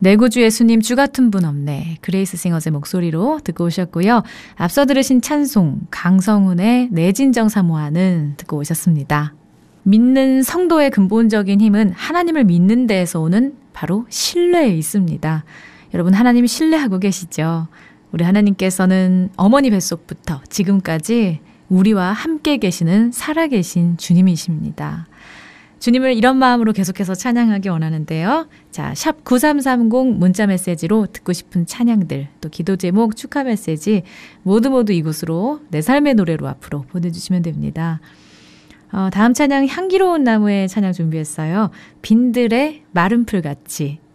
내 구주 예수님 주 같은 분 없네. 그레이스 싱어즈의 목소리로 듣고 오셨고요. 앞서 들으신 찬송 강성훈의 내 진정 사모하는 듣고 오셨습니다. 믿는 성도의 근본적인 힘은 하나님을 믿는 데에서 오는 바로 신뢰에 있습니다. 여러분 하나님 신뢰하고 계시죠? 우리 하나님께서는 어머니 뱃속부터 지금까지 우리와 함께 계시는 살아계신 주님이십니다. 주님을 이런 마음으로 계속해서 찬양하기 원하는데요. 자, 샵 9330 문자 메시지로 듣고 싶은 찬양들, 또 기도 제목, 축하 메시지 모두 이곳으로 내 삶의 노래로 앞으로 보내주시면 됩니다. 다음 찬양 향기로운 나무의 찬양 준비했어요. 빈들의 마른 풀같이.